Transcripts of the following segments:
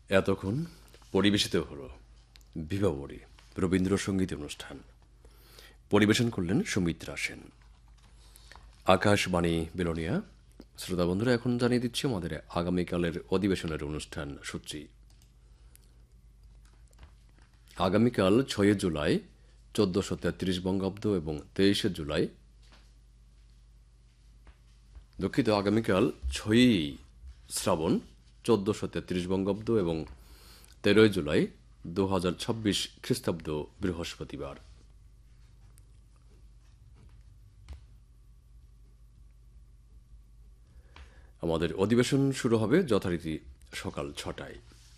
এতক্ষণ পরিবেশিত হল বিভাবরী রবীন্দ্রসঙ্গীত অনুষ্ঠান। পরিবেশন করলেন সৌমিত্রা সেন। আকাশবাণী বেলোনিয়া। শ্রোতা বন্ধুরা, এখন জানিয়ে দিচ্ছি আমাদের আগামীকালের অধিবেশনের অনুষ্ঠান সূচি। আগামীকাল 6 জুলাই 1433 বঙ্গাব্দ এবং 23 জুলাই আগামীকাল 6 শ্রাবণ 1433 বঙ্গাব্দ এবং 13 জুলাই 2026 খ্রিস্টাব্দ বৃহস্পতিবার। আমাদের অধিবেশন শুরু হবে যথারীতি সকাল 6টায়।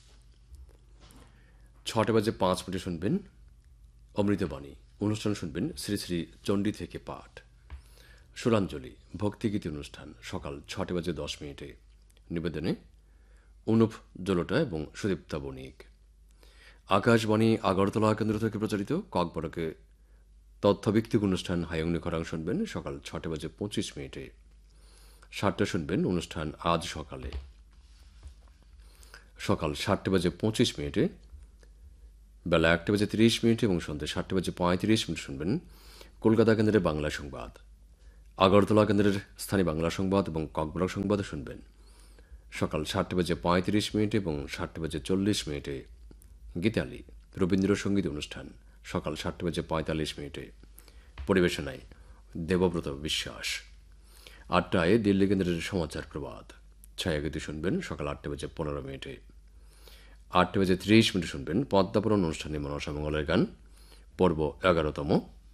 6:05 শুনবেন অমৃতবাণী। অনুষ্ঠান শুনবেন শ্রী শ্রী চণ্ডী থেকে পাঠ। সুরাঞ্জলি ভক্তিগীতি অনুষ্ঠান সকাল 6:10। নিবেদনে অনুপ জলোটা এবং সুদীপ্তা বণিক। আকাশবাণী আগরতলা কেন্দ্র থেকে প্রচারিত ককবরকে তথ্যভিত্তিক অনুষ্ঠান হায়ংনি খরাং শুনবেন সকাল 6:25। 7টা শুনবেন অনুষ্ঠান আজ সকালে। সকাল 7:25, বেলা 1:30 এবং সন্ধ্যে 7:35 শুনবেন কলকাতা কেন্দ্রের বাংলা সংবাদ। আগরতলা কেন্দ্রের স্থানীয় বাংলা সংবাদ এবং ককবরক সংবাদ শুনবেন সকাল 7:35 এবং 7:40। গীতালি রবীন্দ্রসঙ্গীত অনুষ্ঠান সকাল 7:45। পরিবেশনায় দেবব্রত বিশ্বাস। 8টায় দিল্লি কেন্দ্রের সমাচার প্রবাদ। ছায়াগীতি শুনবেন সকাল 8:15। 8:30 শুনবেন পদ্মাপুরাণ অনুষ্ঠানে মনসামঙ্গলের গান পর্ব 11তম।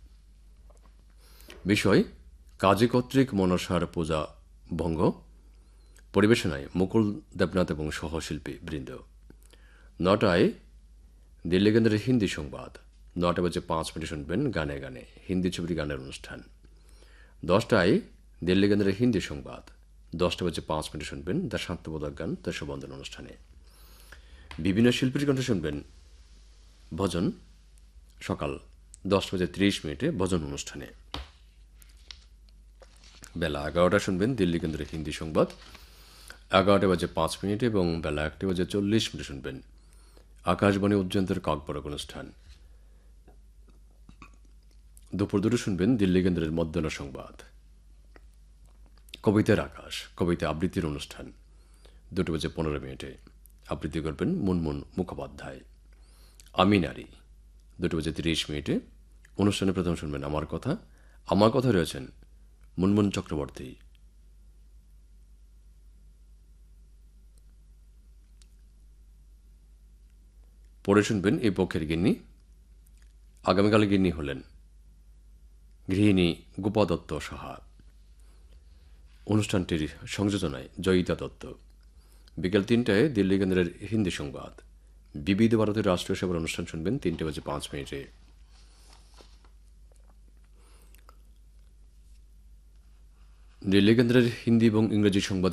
বিষয় কাজী কর্তৃক মনসার পূজা ভঙ্গ। পরিবেশনায় মুকুল দেবনাথ এবং সহশিল্পী বৃন্দ। 9টায় দিল্লি কেন্দ্রের হিন্দি সংবাদ। 9:05 শুনবেন গানে গানে হিন্দি ছবির গানের অনুষ্ঠান। 10টায় দিল্লি কেন্দ্রের হিন্দি সংবাদ। 10:05 শুনবেন দ্য শান্তবোধক গান দেশবন্ধন অনুষ্ঠানে। বিভিন্ন শিল্পীর কণ্ঠে শুনবেন ভজন সকাল 10:30 ভজন অনুষ্ঠানে। বেলা 11টা শুনবেন দিল্লি কেন্দ্রের হিন্দি সংবাদ। 11:05 এবং বেলা 1:40 শুনবেন আকাশবাণী উজ্জয়ন্তের ককবরক অনুষ্ঠান। দুপুর 2 শুনবেন দিল্লি কেন্দ্রের মধ্যাহ্ন সংবাদ। কবিতার আকাশ কবিতা আবৃত্তির অনুষ্ঠান 2:15। আবৃত্তি করবেন মুনমুন মুখোপাধ্যায়। আমি নারী 2:30। অনুষ্ঠানে প্রথম শুনবেন আমার কথা। আমার কথা রয়েছেন মুনমুন চক্রবর্তী। পরে শুনবেন এই পক্ষের গিন্নি। আগামীকাল গিন্নি হলেন গৃহিণী গোপা দত্ত সাহা। অনুষ্ঠানটির সংযোজনায় জয়িতা দত্ত। বিকেল 3টায় দিল্লি কেন্দ্রের হিন্দি সংবাদ। বিবিধ ভারতের রাষ্ট্রীয় সেবার অনুষ্ঠান শুনবেন 3:05। দিল্লি কেন্দ্রের হিন্দি এবং ইংরেজি সংবাদ